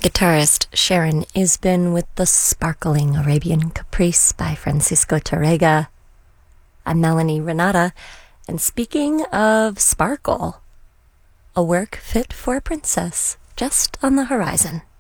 Guitarist Sharon Isbin with the sparkling Arabian Caprice by Francisco Tárrega. I'm Melanie Renata, and speaking of sparkle, a work fit for a princess just on the horizon.